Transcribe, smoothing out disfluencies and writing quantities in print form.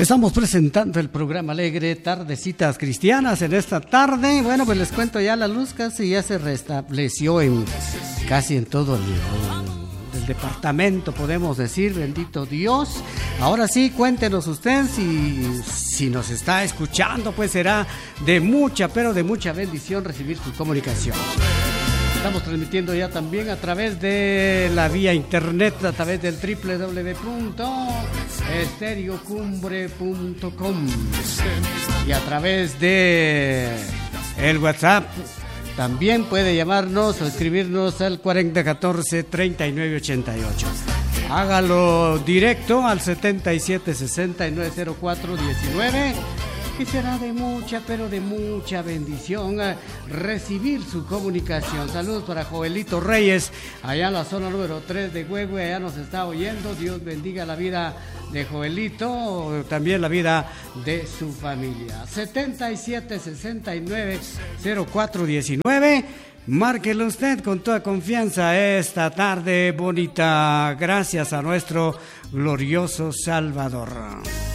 Estamos presentando el programa alegre Tardecitas Cristianas en esta tarde. Bueno, pues les cuento, ya la luz casi ya se restableció casi en todo el departamento, podemos decir, bendito Dios. Ahora sí, cuéntenos usted si nos está escuchando, pues será de mucha, pero de mucha bendición recibir su comunicación. Estamos transmitiendo ya también a través de la vía internet, a través del www.estereocumbre.com y a través de el WhatsApp. También puede llamarnos o escribirnos al 4014-3988. Hágalo directo al 77690419. Que será de mucha, pero de mucha bendición recibir su comunicación. Saludos para Joelito Reyes, allá en la zona número 3 de Huehue, allá nos está oyendo. Dios bendiga la vida de Joelito, también la vida de su familia. 77690419. Márquelo usted con toda confianza esta tarde bonita. Gracias a nuestro glorioso Salvador.